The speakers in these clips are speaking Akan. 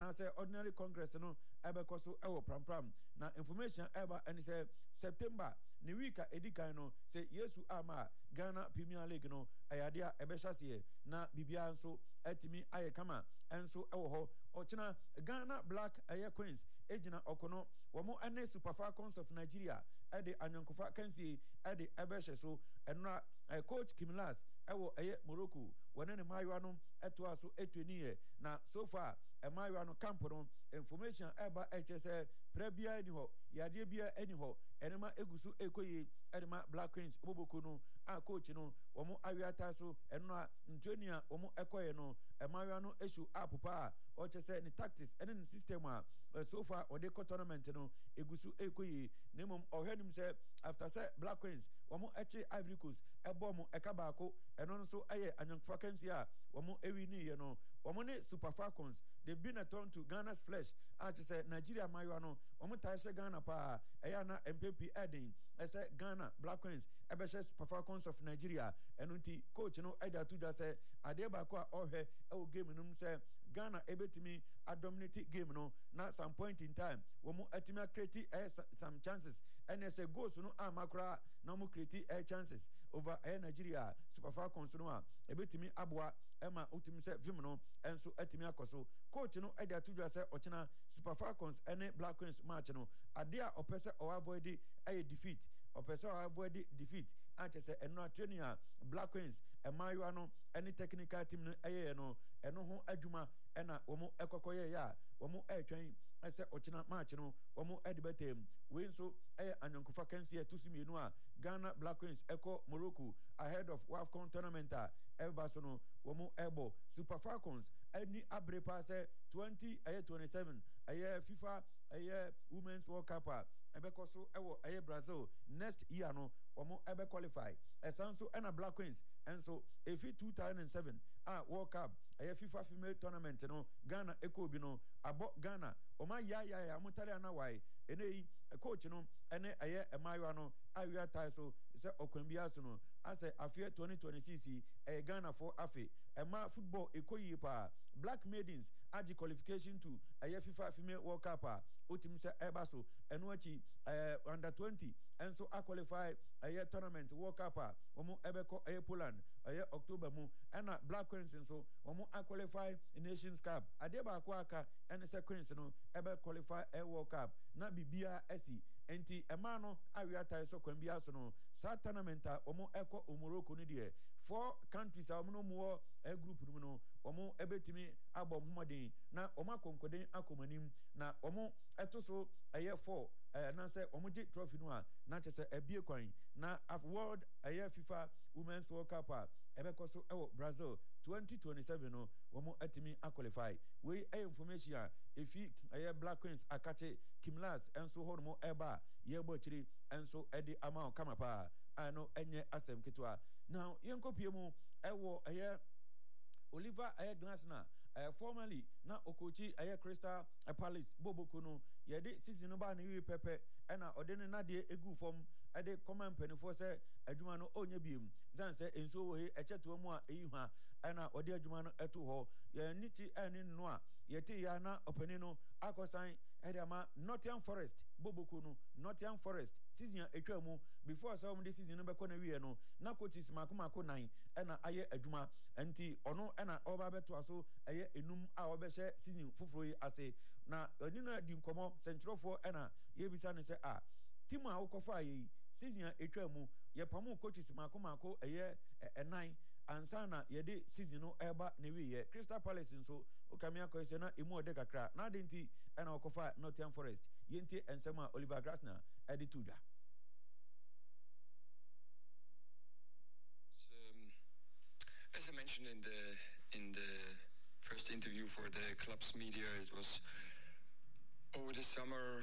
na say ordinary congress no ebeko so ewo prampram na information eba and say September ni week edikan no say Yesu ama Ghana Premier League no ayade a ebehya na bibia nso atimi aye kama enso ewo ho ochina Ghana Black Air Queens ejina okono womo ane Super Falcons of Nigeria ede anyankofa kansi ede ebehye so enra coach Kimlas ewo Morocco wone ne mayo no eto aso etweniye na so far mayo no camp no information eba HSL prebia ni ho yade bia ani ho enema egusu ekoyi enema Black Queens oboboko no a coach no womo awiata so enra ntwenia womo ekoye no mayo no issue up pa o chese ni tactics ene system a so far o de tournament no egusu ekoyi nemom ohwenim se after say Black Queens womo eche Ivory Coast ebomo ekabako eno no so aye anyankfa kansi a womo ewi ni ye no womo ne Super Falcons they've been a turn to Ghana's flesh a chese Nigeria mayo no womo taishe Ghana pa eya na MPP Eden ese Ghana Black Queens ebeshe Super Falcons of Nigeria eno nti coach no eda tuja se ade ba ko a ohwe e game num se Ghana ebetimi dominate game no na some point in time womo atimi create some chances and as a goals no amakra na mo create chances over Nigeria Super Falcons no a ebetimi aboa ema utimi se film no enso atimi akoso coach no eda tuja se ochina Super Falcons ene Black Queens match no ade a opese o avoid defeat opese o avoid defeat achese eno training a Black Queens emayo no ene technical team no no eno ho adwuma ena womo ekokoye ya womo etwen ese ochina match no womo edibetem we nso anyankofa kansi tusimienu a Ghana Black Queens eko Morocco ahead of WAFCON tournament a ebaso no womo ebo Super Falcons any abrepa say 27 FIFA Women's World Cup ebekoso ewo Brazil next year no womo ebe qualify esanso ena Black Queens enso efi 2007 World Cup FIFA female tournament no Ghana ekobi no abo Ghana oma ya mutare na wai enei coach no ene emayo no awia tai so se okwambia so no ase afie 2026 Ghana for afi ema football ekoyi pa Black maidens agi qualification to FIFA female World Cup otim se eba so eno achi under 20 enso a qualify tournament World Cup omo ebeko Poland October mu ena Black Queens so omo a qualify Nations Cup adeba kwa aka ene se Queens no ebe qualify World Cup na bibia esi enti ema no awia tai so kwambia so no sa tournament omo eko Morocco ni de 4 countries omo no mo group no omo ebetimi abom homodin na omo akonkoden akomanim na omo etoso 4 na say omo di trophy no a na chese ebie kwan na world FIFA Women's World Cup ebekoso ewo Brazil 2027 no omo atimi qualify we information efi Black Queens akache Kimlas enso hono eba yebo chiri enso edi ama kama pa ano enye asem kitwa now yenkopie mu ewo Oliver Glasner formerly na okochi Crystal Palace Boboko no yede season no ba na wi pepe na odene na de egu fom ede command penifo se adwuma no onya biem zan se enso wo he echeto mu a eyi ha na ode adwuma no eto ho ye niti eni no a yete ya na openi no akosan ede ama Nottingham Forest Boboko no Nottingham Forest season etwa mu before some this season no be kona wi no na coaches makomako 9 na aye adwuma enti ono na oba beto aso enum a obehye season foforo yi ase na oni na di nkomo centrofo na ye bisa ne se team a ukofa yi season etwa mu ye pamu coaches makomako 9 ansa na ye de season no eba na wi ye Crystal Palace nso okamia ko se na emu ode kakra na denti na ukofa Nottingham Forest yenti ensema Oliver Glasner edituja. As I mentioned in the first interview for the club's media, it was over the summer.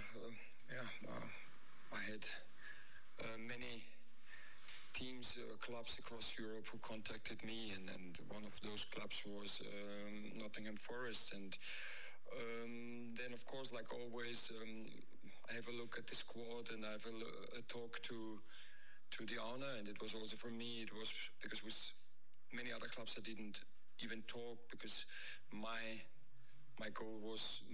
I had many teams, clubs across Europe who contacted me, and one of those clubs was Nottingham Forest. And then, of course, like always, I have a look at the squad and I have a talk to the owner. And it was also for me, it was because with many other clubs I didn't even talk because my goal was